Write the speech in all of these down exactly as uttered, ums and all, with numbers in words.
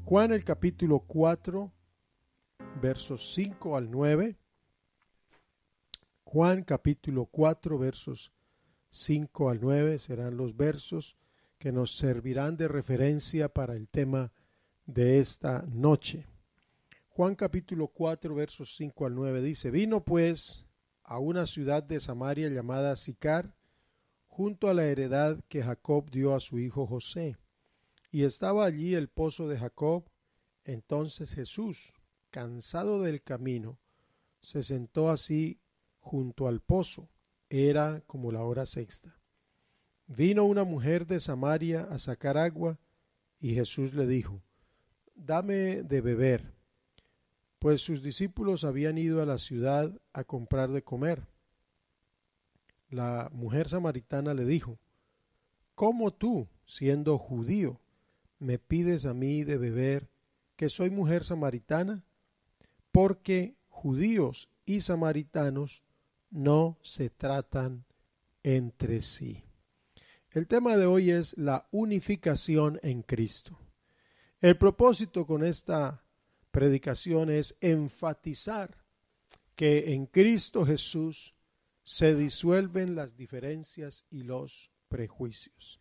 Juan el capítulo cuatro, versos cinco al nueve. Juan capítulo cuatro, versos cinco al nueve serán los versos que nos servirán de referencia para el tema de esta noche. Juan capítulo cuatro, versos cinco al nueve dice: Vino pues a una ciudad de Samaria llamada Sicar, junto a la heredad que Jacob dio a su hijo José. Y estaba allí el pozo de Jacob. Entonces Jesús, cansado del camino, se sentó así junto al pozo. Era como la hora sexta. Vino una mujer de Samaria a sacar agua, y Jesús le dijo: Dame de beber, pues sus discípulos habían ido a la ciudad a comprar de comer. La mujer samaritana le dijo: ¿Cómo tú, siendo judío, me pides a mí de beber, que soy mujer samaritana? Porque judíos y samaritanos no se tratan entre sí. El tema de hoy es la unificación en Cristo. El propósito con esta predicación es enfatizar que en Cristo Jesús se disuelven las diferencias y los prejuicios.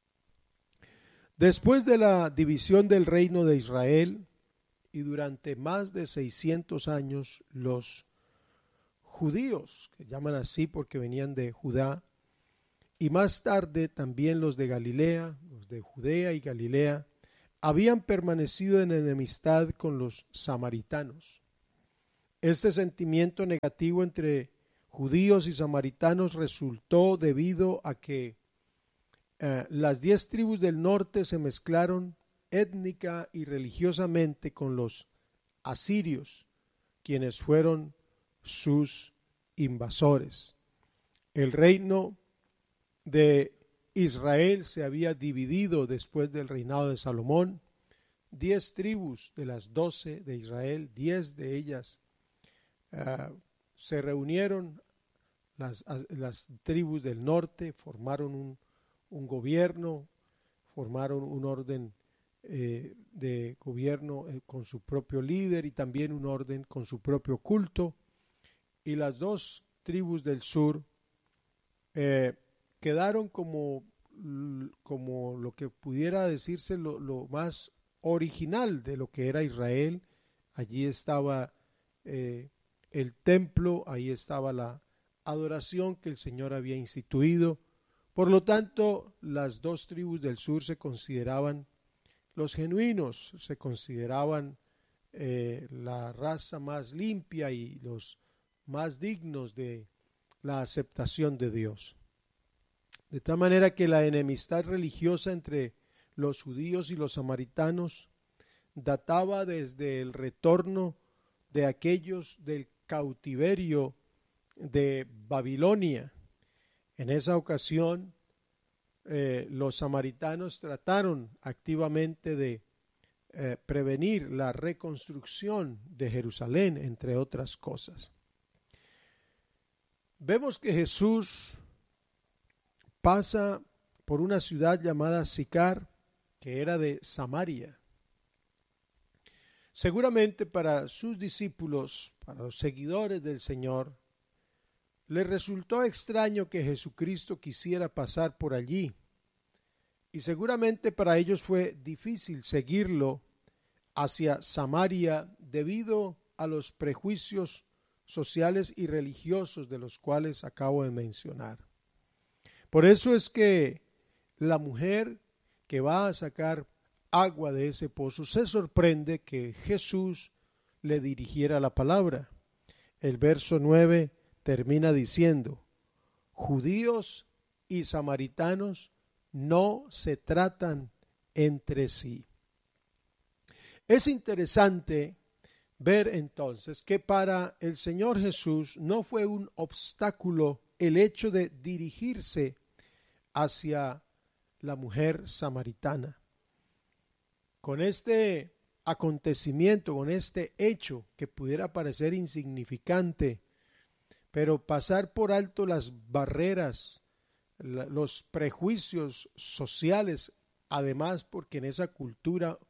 Después de la división del reino de Israel y durante más de seiscientos años, los judíos, que llaman así porque venían de Judá, y más tarde también los de Galilea, los de Judea y Galilea, habían permanecido en enemistad con los samaritanos. Este sentimiento negativo entre judíos y samaritanos resultó debido a que eh, las diez tribus del norte se mezclaron étnica y religiosamente con los asirios, quienes fueron sus invasores. El reino de Israel se había dividido después del reinado de Salomón. Diez tribus de las doce de Israel, diez de ellas uh, se reunieron, las, las tribus del norte formaron un, un gobierno, formaron un orden eh, de gobierno eh, con su propio líder y también un orden con su propio culto. Y las dos tribus del sur eh, quedaron como, como lo que pudiera decirse lo, lo más original de lo que era Israel. Allí estaba eh, el templo, ahí estaba la adoración que el Señor había instituido. Por lo tanto, las dos tribus del sur se consideraban los genuinos, se consideraban eh, la raza más limpia y los más dignos de la aceptación de Dios. De tal manera que la enemistad religiosa entre los judíos y los samaritanos databa desde el retorno de aquellos del cautiverio de Babilonia. En esa ocasión, eh, los samaritanos trataron activamente de eh, prevenir la reconstrucción de Jerusalén, entre otras cosas. Vemos que Jesús pasa por una ciudad llamada Sicar, que era de Samaria. Seguramente para sus discípulos, para los seguidores del Señor, les resultó extraño que Jesucristo quisiera pasar por allí. Y seguramente para ellos fue difícil seguirlo hacia Samaria debido a los prejuicios sociales y religiosos de los cuales acabo de mencionar. Por eso es que la mujer que va a sacar agua de ese pozo se sorprende que Jesús le dirigiera la palabra. El verso nueve termina diciendo: judíos y samaritanos no se tratan entre sí. Es interesante ver entonces que para el Señor Jesús no fue un obstáculo el hecho de dirigirse hacia la mujer samaritana. Con este acontecimiento, con este hecho que pudiera parecer insignificante, pero pasar por alto las barreras, los prejuicios sociales, además porque en esa cultura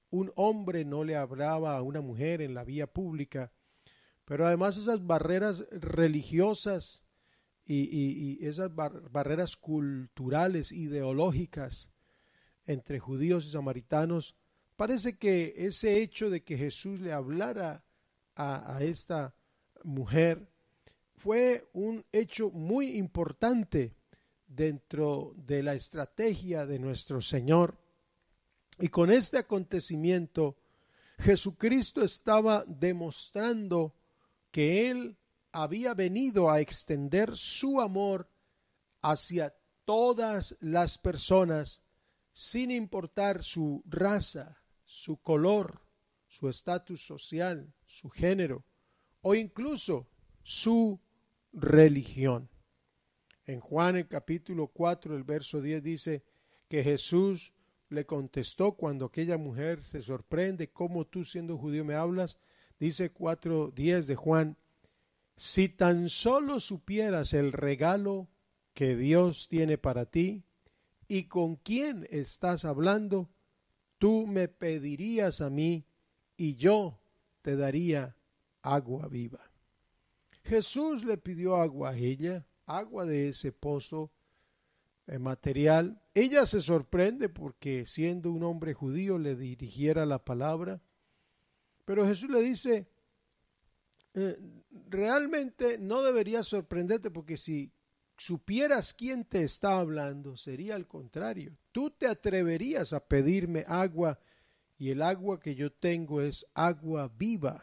un hombre no le hablaba a una mujer en la vía pública, pero además esas barreras religiosas y, y, y esas bar- barreras culturales, ideológicas entre judíos y samaritanos, parece que ese hecho de que Jesús le hablara a, a esta mujer fue un hecho muy importante dentro de la estrategia de nuestro Señor. Y con este acontecimiento, Jesucristo estaba demostrando que Él había venido a extender su amor hacia todas las personas, sin importar su raza, su color, su estatus social, su género o incluso su religión. En Juan el capítulo cuatro, el verso diez dice que Jesús le contestó cuando aquella mujer se sorprende, ¿cómo tú siendo judío me hablas? Dice cuatro diez de Juan, si tan solo supieras el regalo que Dios tiene para ti y con quién estás hablando, tú me pedirías a mí y yo te daría agua viva. Jesús le pidió agua a ella, agua de ese pozo eh, material. Ella se sorprende porque siendo un hombre judío le dirigiera la palabra, pero Jesús le dice, eh, realmente no deberías sorprenderte porque si supieras quién te está hablando, sería al contrario. Tú te atreverías a pedirme agua y el agua que yo tengo es agua viva.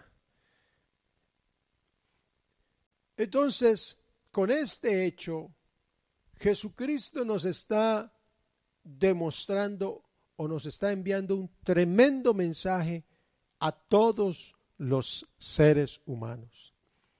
Entonces, con este hecho, Jesucristo nos está demostrando o nos está enviando un tremendo mensaje a todos los seres humanos.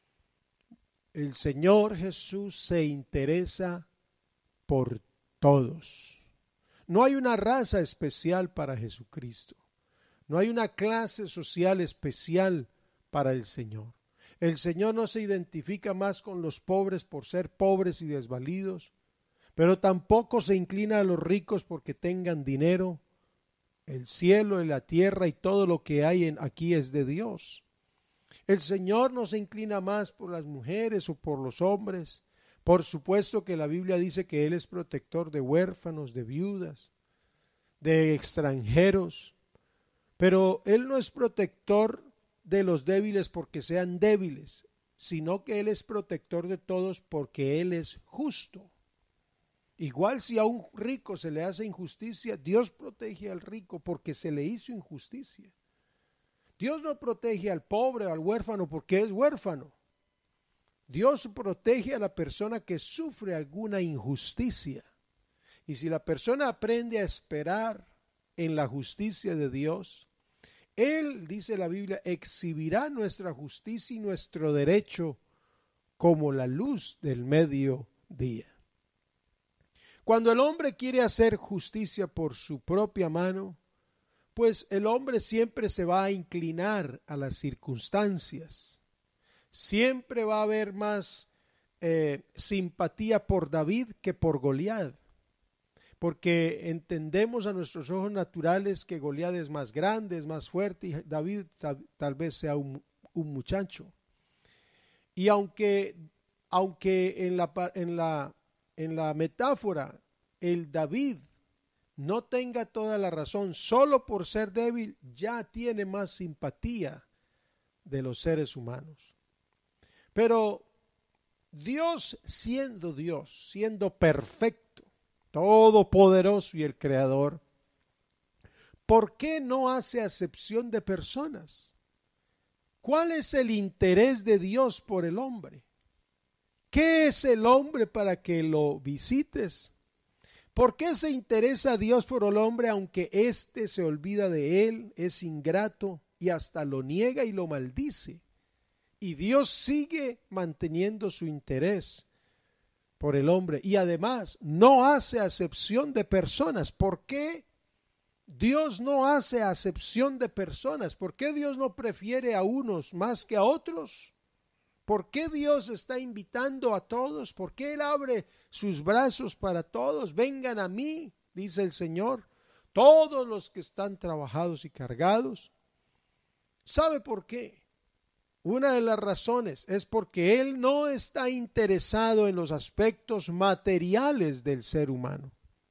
El Señor Jesús se interesa por todos. No hay una raza especial para Jesucristo. No hay una clase social especial para el Señor. El Señor no se identifica más con los pobres por ser pobres y desvalidos, pero tampoco se inclina a los ricos porque tengan dinero. El cielo y la tierra y todo lo que hay en aquí es de Dios. El Señor no se inclina más por las mujeres o por los hombres. Por supuesto que la Biblia dice que Él es protector de huérfanos, de viudas, de extranjeros, pero Él no es protector de los débiles porque sean débiles, sino que Él es protector de todos porque Él es justo. Igual si a un rico se le hace injusticia, Dios protege al rico porque se le hizo injusticia. Dios no protege al pobre o al huérfano porque es huérfano. Dios protege a la persona que sufre alguna injusticia. Y si la persona aprende a esperar en la justicia de Dios, Él, dice la Biblia, exhibirá nuestra justicia y nuestro derecho como la luz del mediodía. Cuando el hombre quiere hacer justicia por su propia mano, pues el hombre siempre se va a inclinar a las circunstancias. Siempre va a haber más eh, simpatía por David que por Goliat, porque entendemos a nuestros ojos naturales que Goliat es más grande, es más fuerte y David tal, tal vez sea un, un muchacho. Y aunque, aunque en la, en la, en la metáfora el David no tenga toda la razón, solo por ser débil ya tiene más simpatía de los seres humanos. Pero Dios, siendo Dios, siendo perfecto, todopoderoso y el creador, ¿por qué no hace acepción de personas? ¿Cuál es el interés de Dios por el hombre? ¿Qué es el hombre para que lo visites? ¿Por qué se interesa Dios por el hombre aunque éste se olvida de él, es ingrato y hasta lo niega y lo maldice? Y Dios sigue manteniendo su interés por el hombre y además no hace acepción de personas. ¿Por qué Dios no hace acepción de personas? ¿Por qué Dios no prefiere a unos más que a otros? ¿Por qué Dios está invitando a todos? ¿Por qué Él abre sus brazos para todos? Vengan a mí, dice el Señor, todos los que están trabajados y cargados. ¿Sabe por qué? Una de las razones es porque Él no está interesado en los aspectos materiales del ser humano.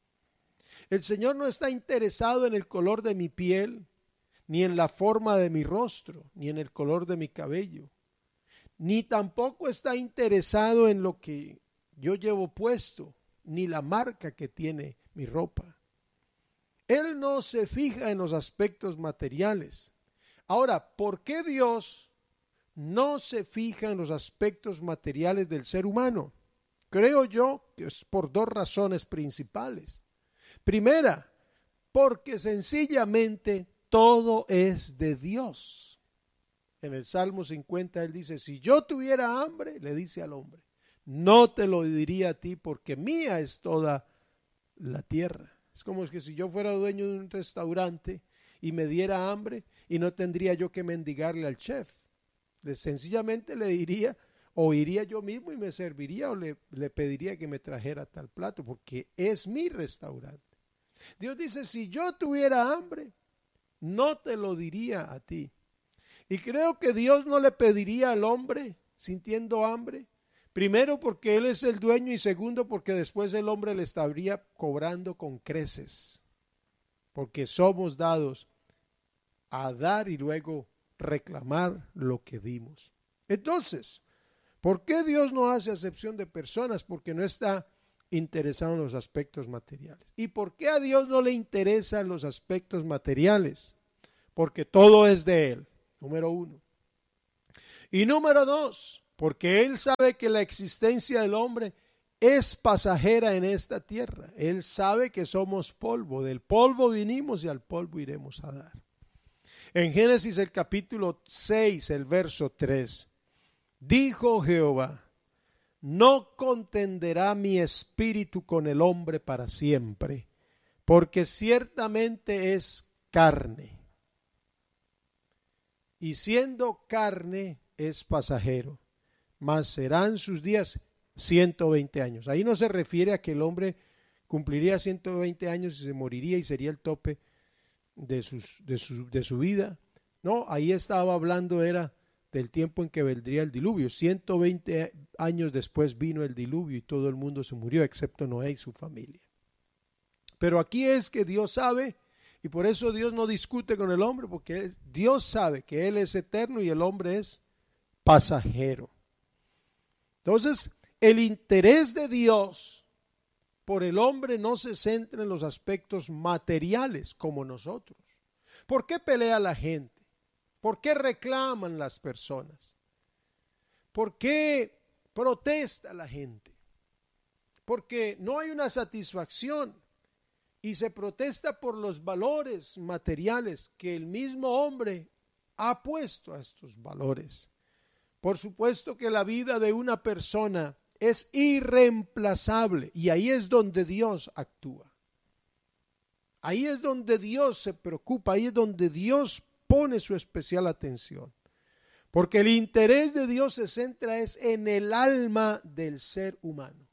El Señor no está interesado en el color de mi piel, ni en la forma de mi rostro, ni en el color de mi cabello, ni tampoco está interesado en lo que yo llevo puesto, ni la marca que tiene mi ropa. Él no se fija en los aspectos materiales. Ahora, ¿por qué Dios no se fija en los aspectos materiales del ser humano? Creo yo que es por dos razones principales. Primera, porque sencillamente todo es de Dios. En el Salmo cincuenta él dice, si yo tuviera hambre, le dice al hombre, no te lo diría a ti porque mía es toda la tierra. Es como que si yo fuera dueño de un restaurante y me diera hambre y no tendría yo que mendigarle al chef. Le, sencillamente le diría, o iría yo mismo y me serviría o le, le pediría que me trajera tal plato porque es mi restaurante. Dios dice, si yo tuviera hambre, no te lo diría a ti. Y creo que Dios no le pediría al hombre sintiendo hambre. Primero porque Él es el dueño y segundo porque después el hombre le estaría cobrando con creces. Porque somos dados a dar y luego reclamar lo que dimos. Entonces, ¿por qué Dios no hace acepción de personas? Porque no está interesado en los aspectos materiales. ¿Y por qué a Dios no le interesan los aspectos materiales? Porque todo es de Él, número uno. Y número dos, porque Él sabe que la existencia del hombre es pasajera en esta tierra. Él sabe que somos polvo, del polvo vinimos y al polvo iremos a dar. En Génesis el capítulo seis, el verso tres, dijo Jehová, no contenderá mi espíritu con el hombre para siempre, porque ciertamente es carne. Y siendo carne es pasajero, mas serán sus días ciento veinte años. Ahí no se refiere a que el hombre cumpliría ciento veinte años y se moriría y sería el tope de, sus, de, su, de su vida. No, ahí estaba hablando era del tiempo en que vendría el diluvio. ciento veinte años después vino el diluvio y todo el mundo se murió, excepto Noé y su familia. Pero aquí es que Dios sabe, y por eso Dios no discute con el hombre, porque Dios sabe que Él es eterno y el hombre es pasajero. Entonces, el interés de Dios por el hombre no se centra en los aspectos materiales como nosotros. ¿Por qué pelea la gente? ¿Por qué reclaman las personas? ¿Por qué protesta la gente? Porque no hay una satisfacción y se protesta por los valores materiales que el mismo hombre ha puesto a estos valores. Por supuesto que la vida de una persona es irreemplazable y ahí es donde Dios actúa. Ahí es donde Dios se preocupa, ahí es donde Dios pone su especial atención. Porque el interés de Dios se centra es en el alma del ser humano.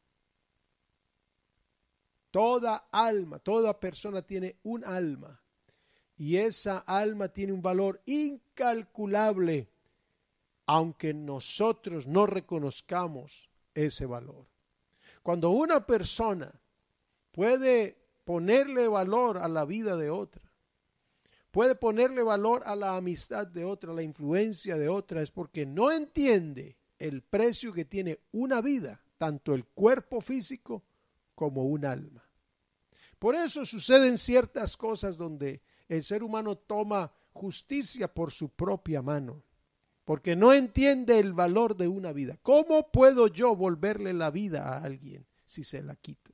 Toda alma, toda persona tiene un alma y esa alma tiene un valor incalculable, aunque nosotros no reconozcamos ese valor. Cuando una persona puede ponerle valor a la vida de otra, puede ponerle valor a la amistad de otra, a la influencia de otra, es porque no entiende el precio que tiene una vida, tanto el cuerpo físico como un alma. Por eso suceden ciertas cosas donde el ser humano toma justicia por su propia mano, porque no entiende el valor de una vida. ¿Cómo puedo yo volverle la vida a alguien si se la quito?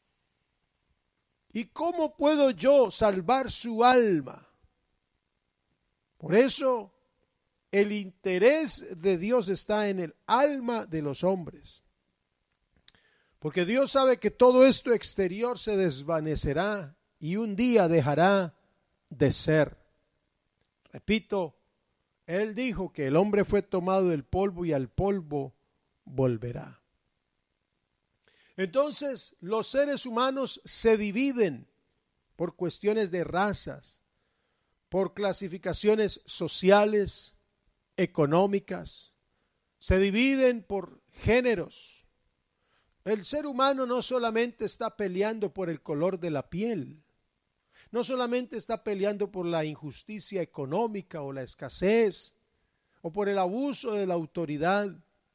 ¿Y cómo puedo yo salvar su alma? Por eso el interés de Dios está en el alma de los hombres. Porque Dios sabe que todo esto exterior se desvanecerá y un día dejará de ser. Repito, Él dijo que el hombre fue tomado del polvo y al polvo volverá. Entonces los seres humanos se dividen por cuestiones de razas, por clasificaciones sociales, económicas, se dividen por géneros. El ser humano no solamente está peleando por el color de la piel, no solamente está peleando por la injusticia económica o la escasez o por el abuso de la autoridad.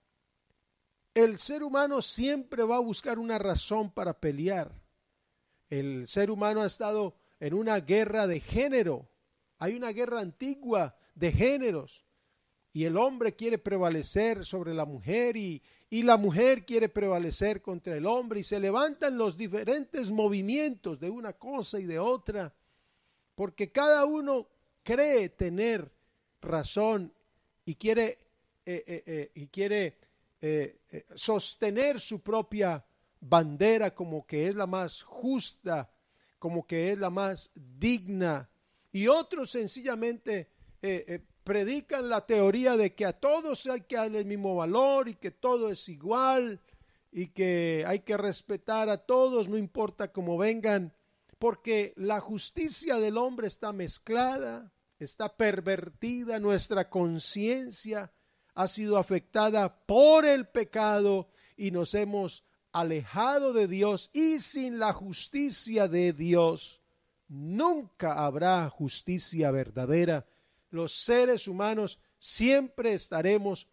El ser humano siempre va a buscar una razón para pelear. El ser humano ha estado en una guerra de género. Hay una guerra antigua de géneros. Y el hombre quiere prevalecer sobre la mujer y, y la mujer quiere prevalecer contra el hombre. Y se levantan los diferentes movimientos de una cosa y de otra. Porque cada uno cree tener razón y quiere, eh, eh, eh, y quiere eh, eh, sostener su propia bandera como que es la más justa, como que es la más digna. Y otros sencillamente eh, eh, predican la teoría de que a todos hay que darle el mismo valor y que todo es igual y que hay que respetar a todos, no importa cómo vengan, porque la justicia del hombre está mezclada, está pervertida, nuestra conciencia ha sido afectada por el pecado y nos hemos alejado de Dios, y sin la justicia de Dios nunca habrá justicia verdadera. Los seres humanos siempre estaremos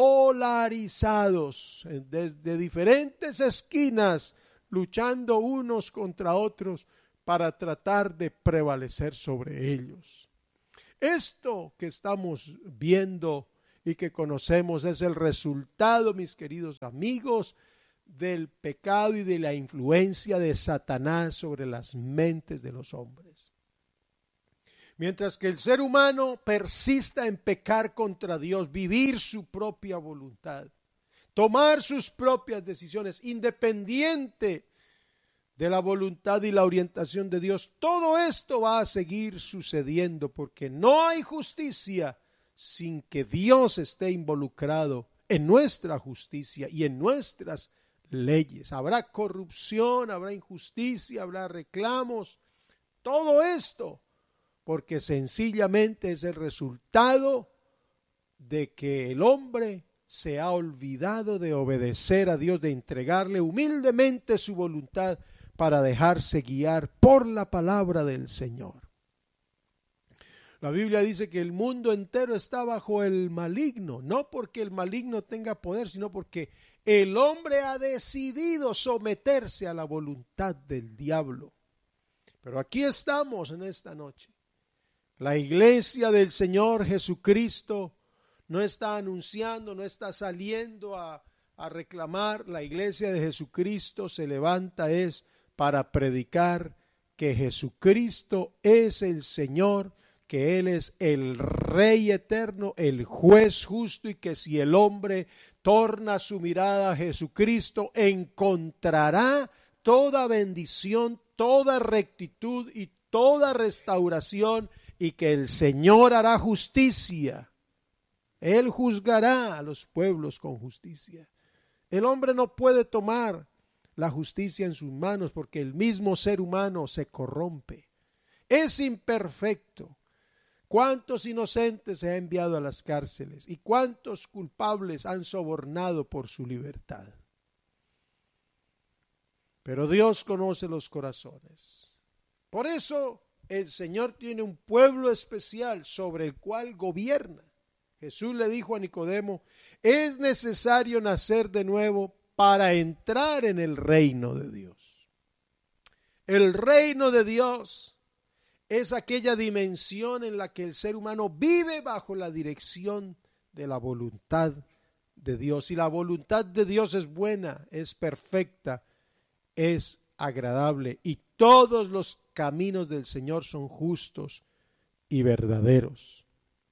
polarizados desde diferentes esquinas, luchando unos contra otros para tratar de prevalecer sobre ellos. Esto que estamos viendo y que conocemos es el resultado, mis queridos amigos, del pecado y de la influencia de Satanás sobre las mentes de los hombres. Mientras que el ser humano persista en pecar contra Dios, vivir su propia voluntad, tomar sus propias decisiones, independiente de la voluntad y la orientación de Dios, todo esto va a seguir sucediendo porque no hay justicia sin que Dios esté involucrado en nuestra justicia y en nuestras leyes. Habrá corrupción, habrá injusticia, habrá reclamos, todo esto porque sencillamente es el resultado de que el hombre se ha olvidado de obedecer a Dios, de entregarle humildemente su voluntad para dejarse guiar por la palabra del Señor. La Biblia dice que el mundo entero está bajo el maligno, no porque el maligno tenga poder, sino porque el hombre ha decidido someterse a la voluntad del diablo. Pero aquí estamos en esta noche. La iglesia del Señor Jesucristo no está anunciando, no está saliendo a, a reclamar. La iglesia de Jesucristo se levanta es para predicar que Jesucristo es el Señor, que Él es el Rey eterno, el juez justo, y que si el hombre torna su mirada a Jesucristo, encontrará toda bendición, toda rectitud y toda restauración, y que el Señor hará justicia. Él juzgará a los pueblos con justicia. El hombre no puede tomar la justicia en sus manos porque el mismo ser humano se corrompe. Es imperfecto. ¿Cuántos inocentes se ha enviado a las cárceles y cuántos culpables han sobornado por su libertad? Pero Dios conoce los corazones. Por eso el Señor tiene un pueblo especial sobre el cual gobierna. Jesús le dijo a Nicodemo, es necesario nacer de nuevo para entrar en el reino de Dios. El reino de Dios es aquella dimensión en la que el ser humano vive bajo la dirección de la voluntad de Dios. Y la voluntad de Dios es buena, es perfecta, es agradable, y todos los caminos del Señor son justos y verdaderos.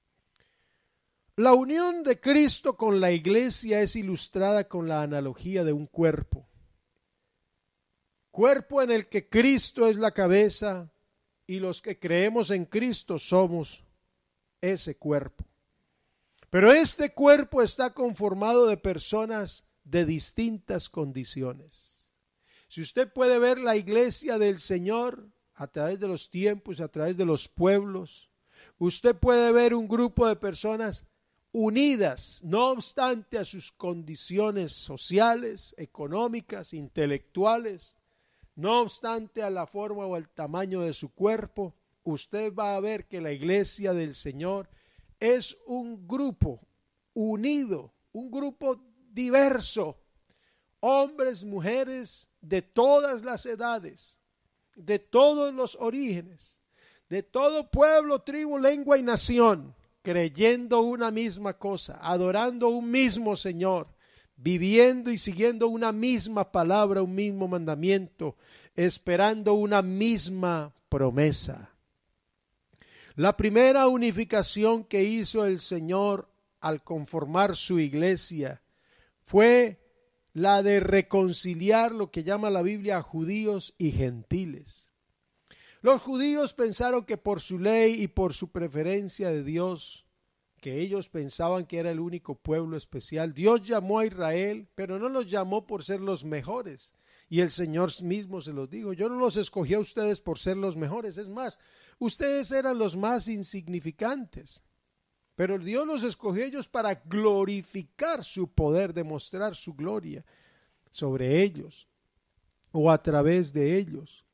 La unión de Cristo con la iglesia es ilustrada con la analogía de un cuerpo. Cuerpo en el que Cristo es la cabeza y los que creemos en Cristo somos ese cuerpo. Pero este cuerpo está conformado de personas de distintas condiciones. Si usted puede ver la iglesia del Señor, a través de los tiempos, a través de los pueblos, usted puede ver un grupo de personas unidas, no obstante a sus condiciones sociales, económicas, intelectuales, no obstante a la forma o al tamaño de su cuerpo. Usted va a ver que la iglesia del Señor es un grupo unido, un grupo diverso, hombres, mujeres de todas las edades, de todos los orígenes, de todo pueblo, tribu, lengua y nación, creyendo una misma cosa, adorando un mismo Señor, viviendo y siguiendo una misma palabra, un mismo mandamiento, esperando una misma promesa. La primera unificación que hizo el Señor al conformar su iglesia fue la de reconciliar lo que llama la Biblia judíos y gentiles. Los judíos pensaron que por su ley y por su preferencia de Dios, que ellos pensaban que era el único pueblo especial, Dios llamó a Israel, pero no los llamó por ser los mejores. Y el Señor mismo se los dijo: yo no los escogí a ustedes por ser los mejores, es más, ustedes eran los más insignificantes. Pero Dios los escogió ellos para glorificar su poder, demostrar su gloria sobre ellos o a través de ellos.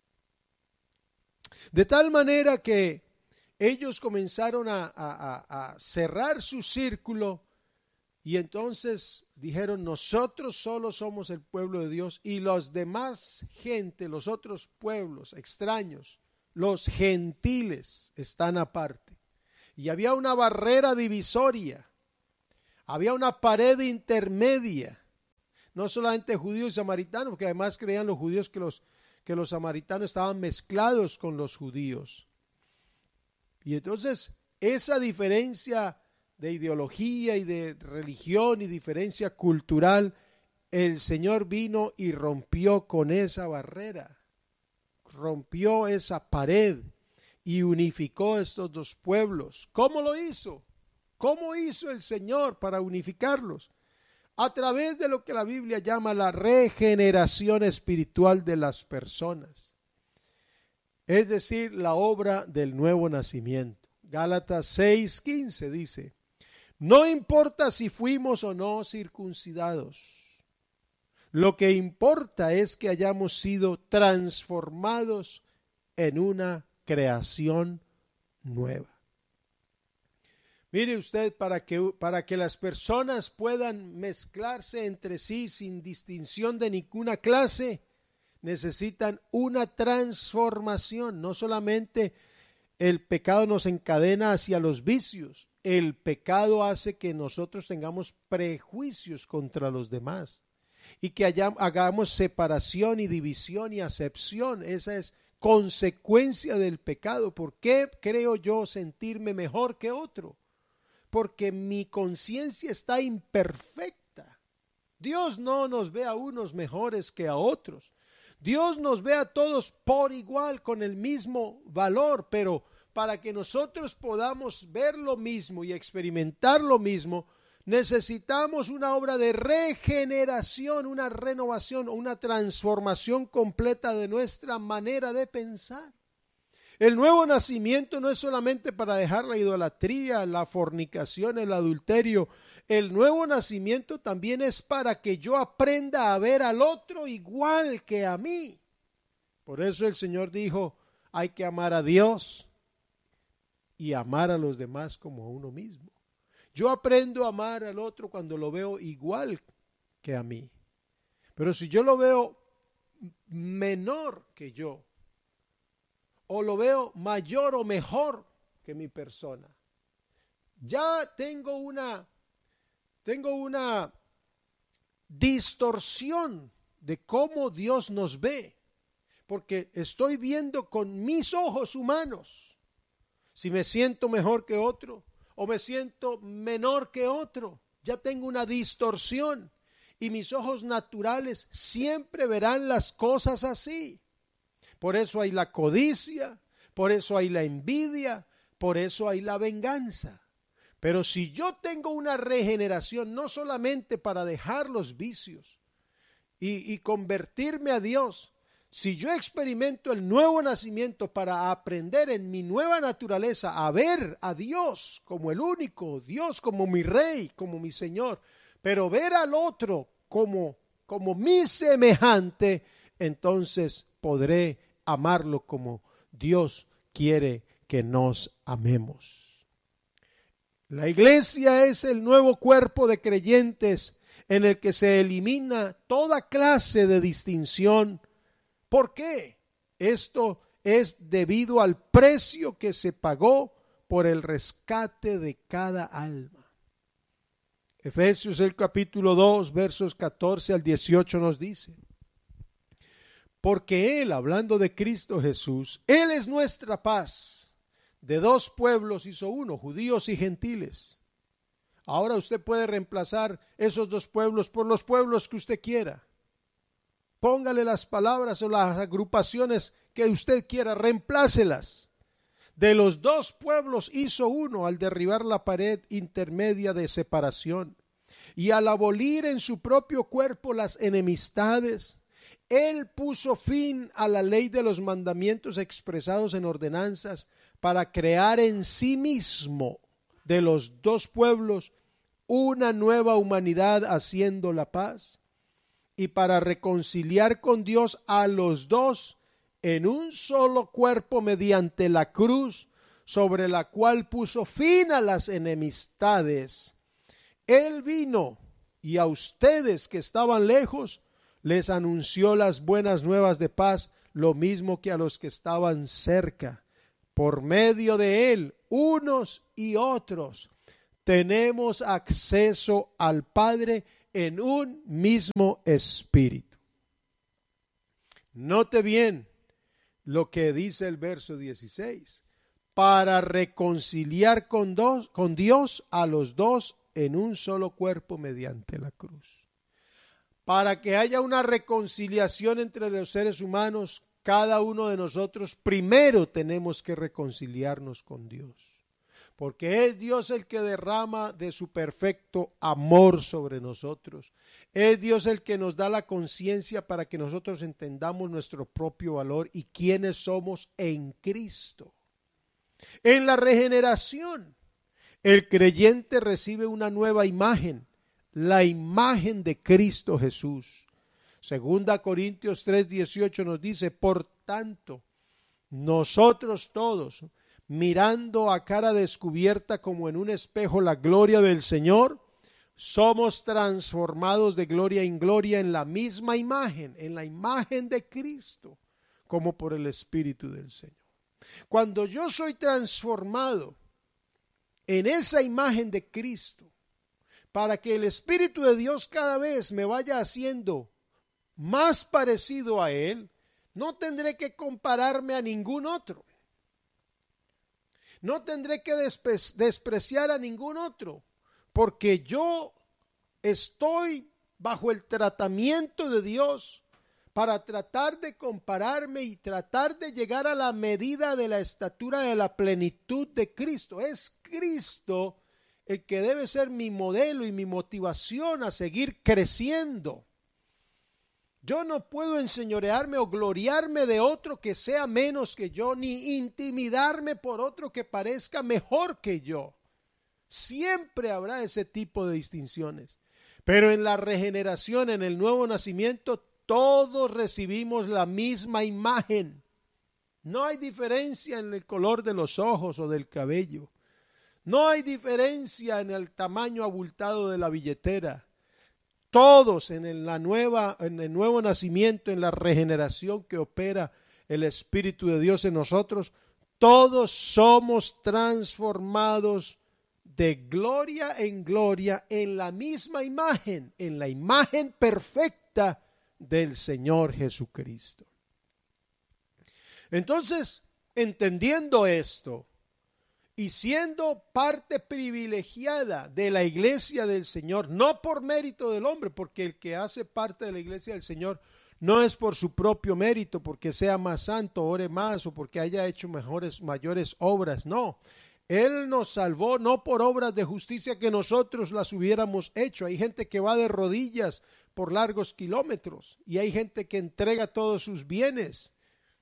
De tal manera que ellos comenzaron a, a, a cerrar su círculo y entonces dijeron: nosotros solo somos el pueblo de Dios y los demás gente, los otros pueblos extraños, los gentiles, están aparte. Y había una barrera divisoria, había una pared intermedia, no solamente judíos y samaritanos, porque además creían los judíos que los, que los samaritanos estaban mezclados con los judíos. Y entonces esa diferencia de ideología y de religión y diferencia cultural, el Señor vino y rompió con esa barrera, rompió esa pared y unificó estos dos pueblos. ¿Cómo lo hizo? ¿Cómo hizo el Señor para unificarlos? A través de lo que la Biblia llama la regeneración espiritual de las personas. Es decir, la obra del nuevo nacimiento. Gálatas seis quince dice: no importa si fuimos o no circuncidados. Lo que importa es que hayamos sido transformados en una creación nueva. Mire usted, para que, para que las personas puedan mezclarse entre sí sin distinción de ninguna clase, necesitan una transformación. No solamente el pecado nos encadena hacia los vicios, el pecado hace que nosotros tengamos prejuicios contra los demás y que haya, hagamos separación y división y acepción. Esa es consecuencia del pecado. ¿Por qué creo yo sentirme mejor que otro? Porque mi conciencia está imperfecta. Dios no nos ve a unos mejores que a otros. Dios nos ve a todos por igual, con el mismo valor, pero para que nosotros podamos ver lo mismo y experimentar lo mismo, necesitamos una obra de regeneración, una renovación o una transformación completa de nuestra manera de pensar. El nuevo nacimiento no es solamente para dejar la idolatría, la fornicación, el adulterio. El nuevo nacimiento también es para que yo aprenda a ver al otro igual que a mí. Por eso el Señor dijo: hay que amar a Dios y amar a los demás como a uno mismo. Yo aprendo a amar al otro cuando lo veo igual que a mí. Pero si yo lo veo menor que yo, o lo veo mayor o mejor que mi persona, ya tengo una, tengo una distorsión de cómo Dios nos ve, porque estoy viendo con mis ojos humanos si me siento mejor que otro o me siento menor que otro. Ya tengo una distorsión y mis ojos naturales siempre verán las cosas así. Por eso hay la codicia, por eso hay la envidia, por eso hay la venganza. Pero si yo tengo una regeneración, no solamente para dejar los vicios y, y convertirme a Dios, si yo experimento el nuevo nacimiento para aprender en mi nueva naturaleza a ver a Dios como el único, Dios como mi Rey, como mi Señor, pero ver al otro como, como mi semejante, entonces podré amarlo como Dios quiere que nos amemos. La iglesia es el nuevo cuerpo de creyentes en el que se elimina toda clase de distinción. ¿Por qué? Esto es debido al precio que se pagó por el rescate de cada alma. Efesios el capítulo dos, versos catorce al dieciocho nos dice: porque Él, hablando de Cristo Jesús, Él es nuestra paz. De dos pueblos hizo uno, judíos y gentiles. Ahora usted puede reemplazar esos dos pueblos por los pueblos que usted quiera. Póngale las palabras o las agrupaciones que usted quiera, reemplácelas. De los dos pueblos hizo uno al derribar la pared intermedia de separación y al abolir en su propio cuerpo las enemistades. Él puso fin a la ley de los mandamientos expresados en ordenanzas para crear en sí mismo de los dos pueblos una nueva humanidad, haciendo la paz, y para reconciliar con Dios a los dos en un solo cuerpo mediante la cruz, sobre la cual puso fin a las enemistades. Él vino y a ustedes que estaban lejos les anunció las buenas nuevas de paz, lo mismo que a los que estaban cerca. Por medio de él, unos y otros, tenemos acceso al Padre en un mismo espíritu. Note bien lo que dice el verso dieciséis. Para reconciliar con, dos, con Dios a los dos en un solo cuerpo mediante la cruz. Para que haya una reconciliación entre los seres humanos, cada uno de nosotros primero tenemos que reconciliarnos con Dios. Porque es Dios el que derrama de su perfecto amor sobre nosotros. Es Dios el que nos da la conciencia para que nosotros entendamos nuestro propio valor y quiénes somos en Cristo. En la regeneración, el creyente recibe una nueva imagen, la imagen de Cristo Jesús. Segunda Corintios tres dieciocho nos dice: por tanto, nosotros todos, mirando a cara descubierta como en un espejo la gloria del Señor, somos transformados de gloria en gloria en la misma imagen, en la imagen de Cristo, como por el Espíritu del Señor. Cuando yo soy transformado en esa imagen de Cristo, para que el Espíritu de Dios cada vez me vaya haciendo más parecido a Él, no tendré que compararme a ningún otro. No tendré que despe- despreciar a ningún otro, porque yo estoy bajo el tratamiento de Dios para tratar de compararme y tratar de llegar a la medida de la estatura de la plenitud de Cristo. Es Cristo el que debe ser mi modelo y mi motivación a seguir creciendo. Yo no puedo enseñorearme o gloriarme de otro que sea menos que yo, ni intimidarme por otro que parezca mejor que yo. Siempre habrá ese tipo de distinciones. Pero en la regeneración, en el nuevo nacimiento, todos recibimos la misma imagen. No hay diferencia en el color de los ojos o del cabello. No hay diferencia en el tamaño abultado de la billetera. Todos en el, la nueva, en el nuevo nacimiento, en la regeneración que opera el Espíritu de Dios en nosotros, todos somos transformados de gloria en gloria en la misma imagen, en la imagen perfecta del Señor Jesucristo. Entonces, entendiendo esto y siendo parte privilegiada de la iglesia del Señor, no por mérito del hombre, porque el que hace parte de la iglesia del Señor no es por su propio mérito, porque sea más santo, ore más o porque haya hecho mejores, mayores obras, no. Él nos salvó no por obras de justicia que nosotros las hubiéramos hecho. Hay gente que va de rodillas por largos kilómetros y hay gente que entrega todos sus bienes.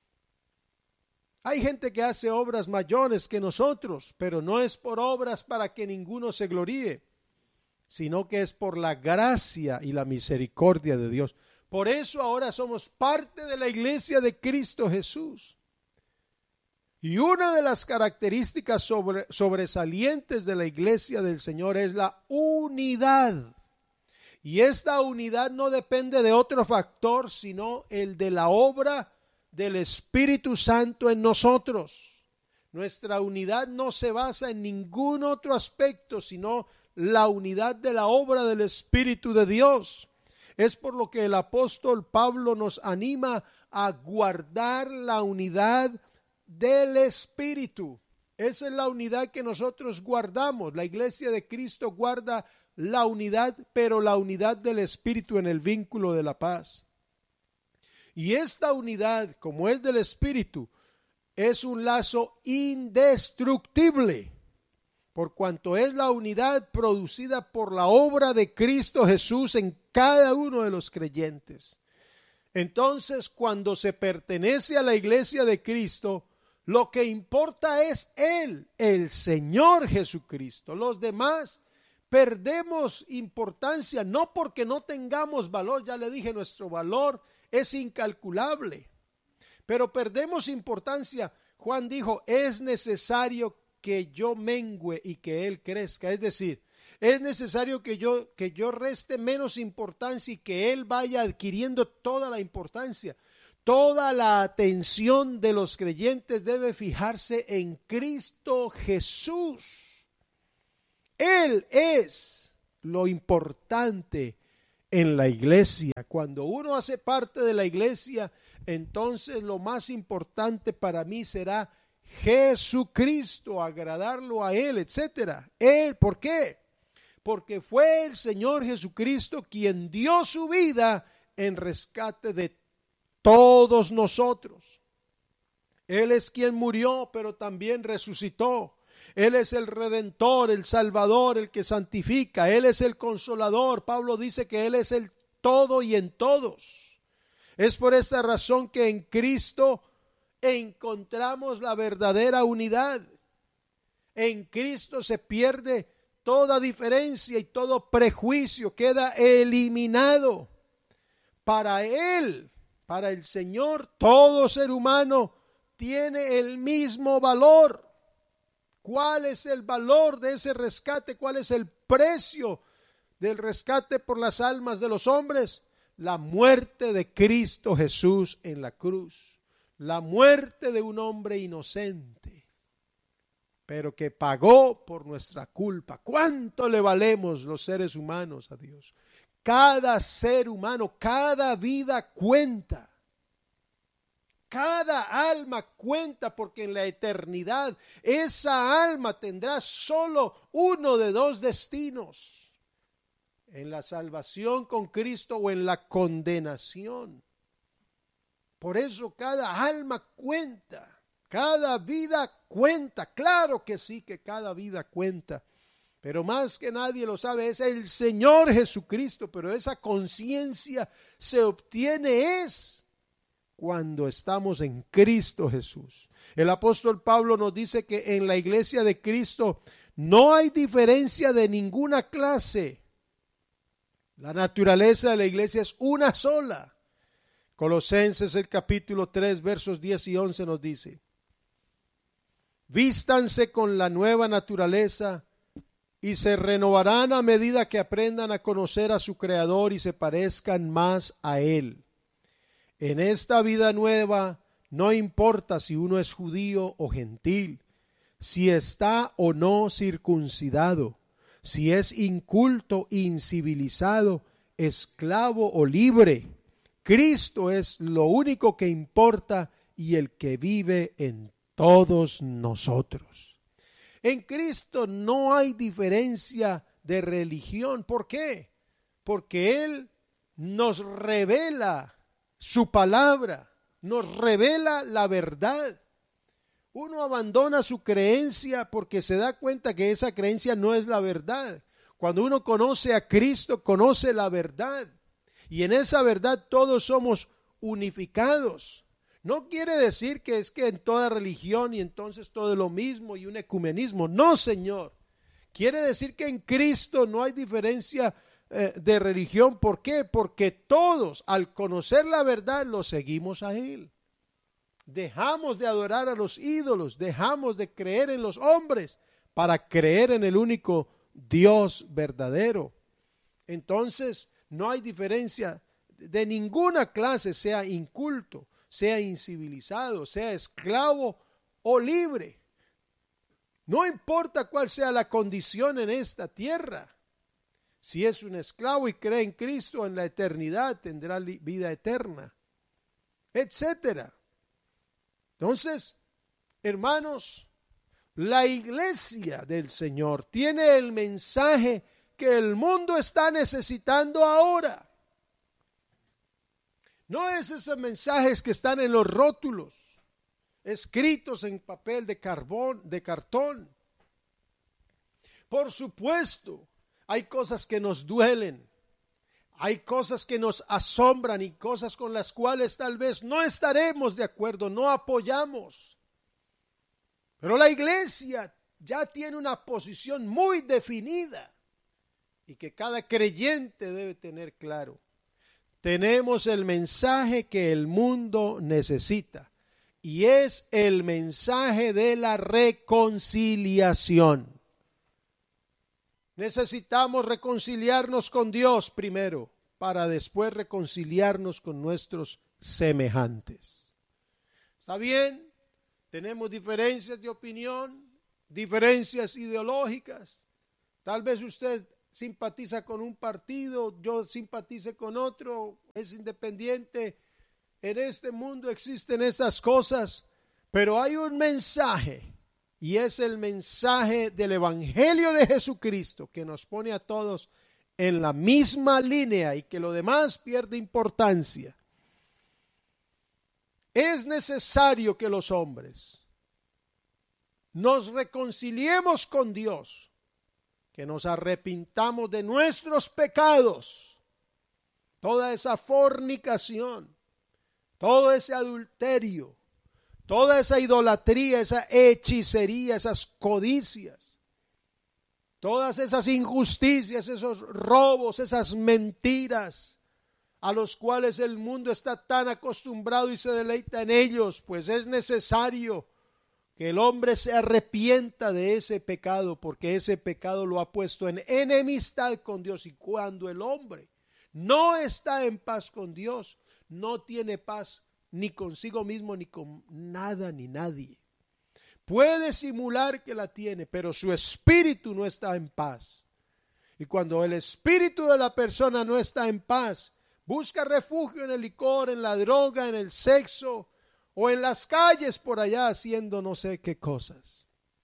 Hay gente que hace obras mayores que nosotros, pero no es por obras para que ninguno se gloríe, sino que es por la gracia y la misericordia de Dios. Por eso ahora somos parte de la iglesia de Cristo Jesús. Y una de las características sobre, sobresalientes de la iglesia del Señor es la unidad. Y esta unidad no depende de otro factor, sino el de la obra del Espíritu Santo en nosotros. Nuestra unidad no se basa en ningún otro aspecto, sino la unidad de la obra del Espíritu de Dios. Es por lo que el apóstol Pablo nos anima a guardar la unidad del Espíritu. Esa es la unidad que nosotros guardamos. La iglesia de Cristo guarda la unidad, pero la unidad del Espíritu en el vínculo de la paz. Y esta unidad, como es del Espíritu, es un lazo indestructible, por cuanto es la unidad producida por la obra de Cristo Jesús en cada uno de los creyentes. Entonces, cuando se pertenece a la iglesia de Cristo, lo que importa es Él, el Señor Jesucristo. Los demás perdemos importancia, no porque no tengamos valor, ya le dije, nuestro valor es incalculable, pero perdemos importancia. Juan dijo, es necesario que yo mengüe y que Él crezca, es decir, es necesario que yo, que yo reste menos importancia y que Él vaya adquiriendo toda la importancia. Toda la atención de los creyentes debe fijarse en Cristo Jesús. Él es lo importante en la iglesia. Cuando uno hace parte de la iglesia, entonces lo más importante para mí será Jesucristo, agradarlo a Él, etcétera. Él, ¿por qué? Porque fue el Señor Jesucristo quien dio su vida en rescate de todos nosotros. Él es quien murió, pero también resucitó. Él es el Redentor, el Salvador, el que santifica. Él es el Consolador. Pablo dice que Él es el todo y en todos. Es por esta razón que en Cristo encontramos la verdadera unidad. En Cristo se pierde toda diferencia y todo prejuicio queda eliminado. Para Él, para el Señor, todo ser humano tiene el mismo valor. ¿Cuál es el valor de ese rescate? ¿Cuál es el precio del rescate por las almas de los hombres? La muerte de Cristo Jesús en la cruz. La muerte de un hombre inocente, pero que pagó por nuestra culpa. ¿Cuánto le valemos los seres humanos a Dios? Cada ser humano, cada vida cuenta. Cada alma cuenta, porque en la eternidad esa alma tendrá solo uno de dos destinos: en la salvación con Cristo o en la condenación. Por eso cada alma cuenta, cada vida cuenta. Claro que sí, que cada vida cuenta, pero más que nadie lo sabe es el Señor Jesucristo. Pero esa conciencia se obtiene es cuando estamos en Cristo Jesús. El apóstol Pablo nos dice que en la iglesia de Cristo no hay diferencia de ninguna clase. La naturaleza de la iglesia es una sola. Colosenses el capítulo tres versos diez y once nos dice: vístanse con la nueva naturaleza y se renovarán a medida que aprendan a conocer a su Creador y se parezcan más a Él. En esta vida nueva no importa si uno es judío o gentil, si está o no circuncidado, si es inculto, incivilizado, esclavo o libre. Cristo es lo único que importa y el que vive en todos nosotros. En Cristo no hay diferencia de religión. ¿Por qué? Porque Él nos revela su palabra, nos revela la verdad. Uno abandona su creencia porque se da cuenta que esa creencia no es la verdad. Cuando uno conoce a Cristo, conoce la verdad. Y en esa verdad todos somos unificados. No quiere decir que es que en toda religión y entonces todo es lo mismo y un ecumenismo. No, Señor. Quiere decir que en Cristo no hay diferencia eh, de religión. ¿Por qué? Porque todos, al conocer la verdad, lo seguimos a Él. Dejamos de adorar a los ídolos, dejamos de creer en los hombres para creer en el único Dios verdadero. Entonces, no hay diferencia de ninguna clase, sea inculto, sea incivilizado, sea esclavo o libre. No importa cuál sea la condición en esta tierra. Si es un esclavo y cree en Cristo, en la eternidad tendrá vida eterna, etcétera. Entonces, hermanos, la iglesia del Señor tiene el mensaje que el mundo está necesitando ahora. No es esos mensajes que están en los rótulos, escritos en papel de carbón, de cartón. Por supuesto, hay cosas que nos duelen, hay cosas que nos asombran y cosas con las cuales tal vez no estaremos de acuerdo, no apoyamos. Pero la iglesia ya tiene una posición muy definida y que cada creyente debe tener claro. Tenemos el mensaje que el mundo necesita y es el mensaje de la reconciliación. Necesitamos reconciliarnos con Dios primero para después reconciliarnos con nuestros semejantes. ¿Está bien? Tenemos diferencias de opinión, diferencias ideológicas. Tal vez usted simpatiza con un partido, yo simpatice con otro, es independiente. En este mundo existen esas cosas, pero hay un mensaje y es el mensaje del Evangelio de Jesucristo que nos pone a todos en la misma línea y que lo demás pierde importancia. Es necesario que los hombres nos reconciliemos con Dios, que nos arrepintamos de nuestros pecados, toda esa fornicación, todo ese adulterio, toda esa idolatría, esa hechicería, esas codicias, todas esas injusticias, esos robos, esas mentiras a los cuales el mundo está tan acostumbrado y se deleita en ellos, pues es necesario que el hombre se arrepienta de ese pecado, porque ese pecado lo ha puesto en enemistad con Dios. Y cuando el hombre no está en paz con Dios, no tiene paz ni consigo mismo, ni con nada, ni nadie. Puede simular que la tiene, pero su espíritu no está en paz. Y cuando el espíritu de la persona no está en paz, busca refugio en el licor, en la droga, en el sexo, o en las calles por allá haciendo no sé qué cosas.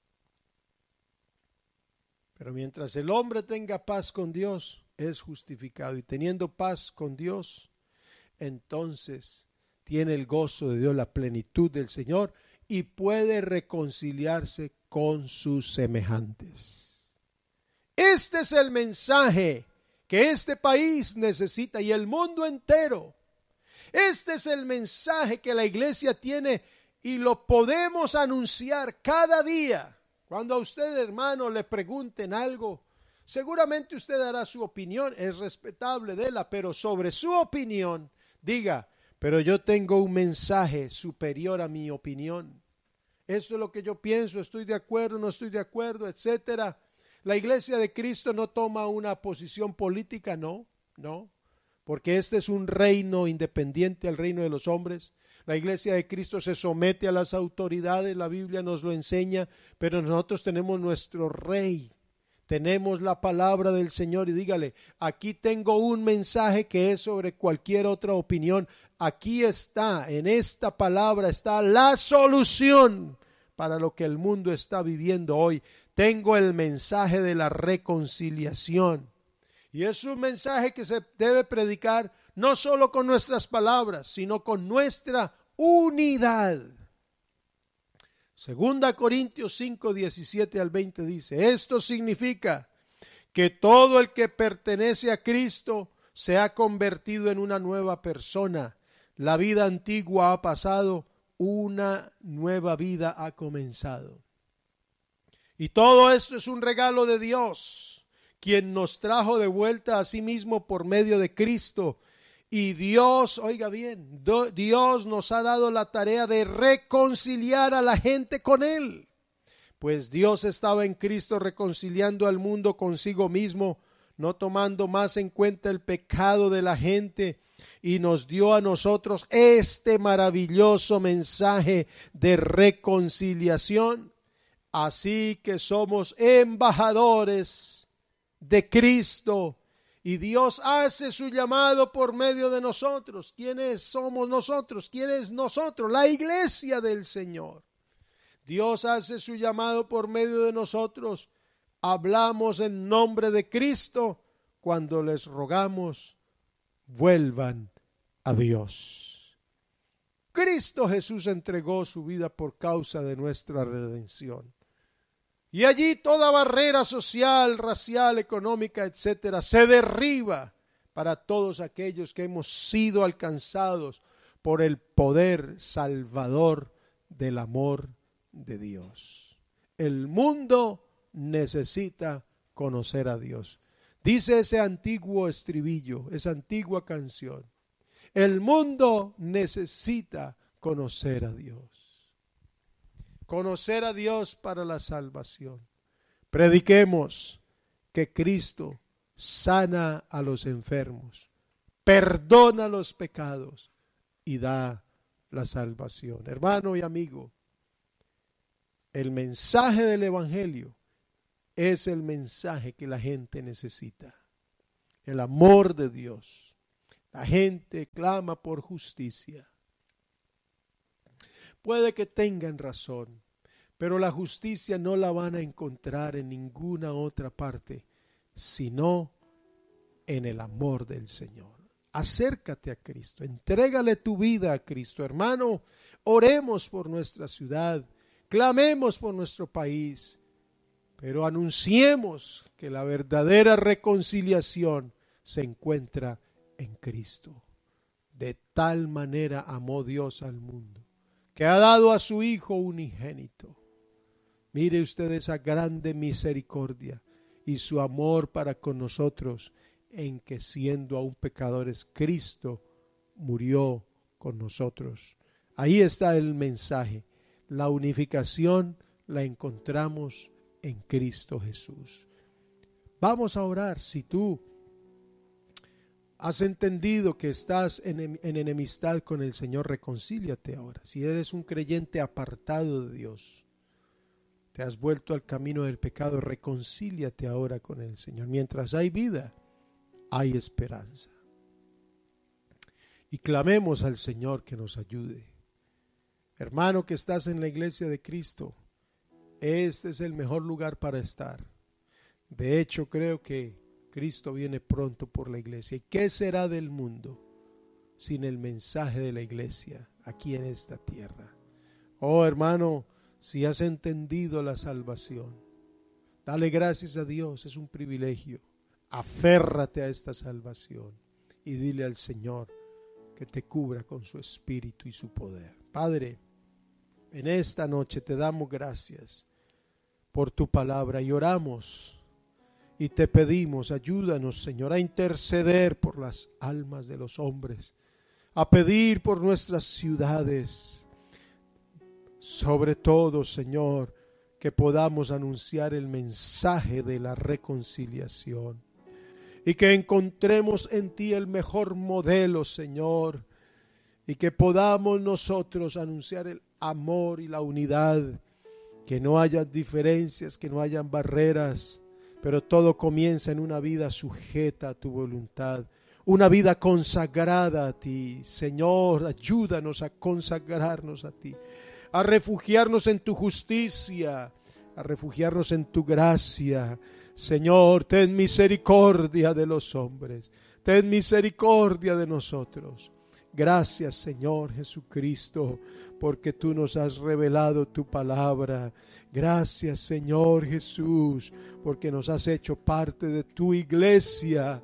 Pero mientras el hombre tenga paz con Dios, es justificado. Y teniendo paz con Dios, entonces tiene el gozo de Dios, la plenitud del Señor, y puede reconciliarse con sus semejantes. Este es el mensaje que este país necesita y el mundo entero. Este es el mensaje que la iglesia tiene y lo podemos anunciar cada día. Cuando a usted, hermano, le pregunten algo, seguramente usted dará su opinión, es respetable de la, pero sobre su opinión, diga, pero yo tengo un mensaje superior a mi opinión. Esto es lo que yo pienso, estoy de acuerdo, no estoy de acuerdo, etcétera. La iglesia de Cristo no toma una posición política, no, no. Porque este es un reino independiente al reino de los hombres. La iglesia de Cristo se somete a las autoridades, la Biblia nos lo enseña, pero nosotros tenemos nuestro rey, tenemos la palabra del Señor y dígale, aquí tengo un mensaje que es sobre cualquier otra opinión. Aquí está, en esta palabra está la solución para lo que el mundo está viviendo hoy. Tengo el mensaje de la reconciliación. Y es un mensaje que se debe predicar no solo con nuestras palabras, sino con nuestra unidad. Segunda Corintios cinco, diecisiete al veinte dice, esto significa que todo el que pertenece a Cristo se ha convertido en una nueva persona. La vida antigua ha pasado, una nueva vida ha comenzado. Y todo esto es un regalo de Dios, quien nos trajo de vuelta a sí mismo por medio de Cristo. Y Dios, oiga bien, Dios nos ha dado la tarea de reconciliar a la gente con Él. Pues Dios estaba en Cristo reconciliando al mundo consigo mismo, no tomando más en cuenta el pecado de la gente, y nos dio a nosotros este maravilloso mensaje de reconciliación. Así que somos embajadores de Cristo y Dios hace su llamado por medio de nosotros. ¿Quiénes somos nosotros? ¿Quién es nosotros? La iglesia del Señor. Dios hace su llamado por medio de nosotros. Hablamos en nombre de Cristo cuando les rogamos, vuelvan a Dios. Cristo Jesús entregó su vida por causa de nuestra redención. Y allí toda barrera social, racial, económica, etcétera, se derriba para todos aquellos que hemos sido alcanzados por el poder salvador del amor de Dios. El mundo necesita conocer a Dios. Dice ese antiguo estribillo, esa antigua canción. El mundo necesita conocer a Dios. Conocer a Dios para la salvación. Prediquemos que Cristo sana a los enfermos, perdona los pecados y da la salvación. Hermano y amigo, el mensaje del Evangelio es el mensaje que la gente necesita. El amor de Dios. La gente clama por justicia. Puede que tengan razón, pero la justicia no la van a encontrar en ninguna otra parte, sino en el amor del Señor. Acércate a Cristo, entrégale tu vida a Cristo. Hermano, oremos por nuestra ciudad, clamemos por nuestro país, pero anunciemos que la verdadera reconciliación se encuentra en Cristo. De tal manera amó Dios al mundo, que ha dado a su Hijo unigénito. Mire usted esa grande misericordia y su amor para con nosotros, en que siendo aún pecadores, Cristo murió con nosotros. Ahí está el mensaje. La unificación la encontramos en Cristo Jesús. Vamos a orar. Si tú has entendido que estás en, en enemistad con el Señor, reconcíliate ahora. Si eres un creyente apartado de Dios, te has vuelto al camino del pecado, reconcíliate ahora con el Señor. Mientras hay vida, hay esperanza. Y clamemos al Señor que nos ayude. Hermano que estás en la iglesia de Cristo, este es el mejor lugar para estar. De hecho, creo que Cristo viene pronto por la iglesia. ¿Y qué será del mundo sin el mensaje de la iglesia aquí en esta tierra? Oh, hermano, si has entendido la salvación, dale gracias a Dios, es un privilegio. Aférrate a esta salvación y dile al Señor que te cubra con su espíritu y su poder. Padre, en esta noche te damos gracias por tu palabra y oramos y te pedimos, ayúdanos, Señor, a interceder por las almas de los hombres, a pedir por nuestras ciudades, sobre todo, Señor, que podamos anunciar el mensaje de la reconciliación y que encontremos en ti el mejor modelo, Señor, y que podamos nosotros anunciar el amor y la unidad, que no haya diferencias, que no hayan barreras, pero todo comienza en una vida sujeta a tu voluntad, una vida consagrada a ti. Señor, ayúdanos a consagrarnos a ti, a refugiarnos en tu justicia, a refugiarnos en tu gracia. Señor, ten misericordia de los hombres, ten misericordia de nosotros. Gracias, Señor Jesucristo, porque tú nos has revelado tu palabra. Gracias, Señor Jesús, porque nos has hecho parte de tu iglesia.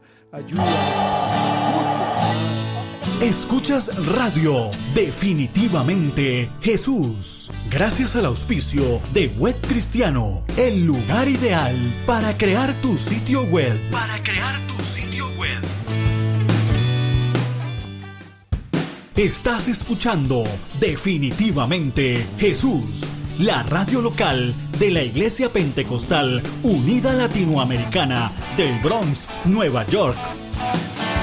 Ayúdanos. Escuchas Radio Definitivamente Jesús, gracias al auspicio de Web Cristiano, el lugar ideal para crear tu sitio web. Para crear tu sitio web. Estás escuchando Definitivamente Jesús, la radio local de la Iglesia Pentecostal Unida Latinoamericana del Bronx, Nueva York,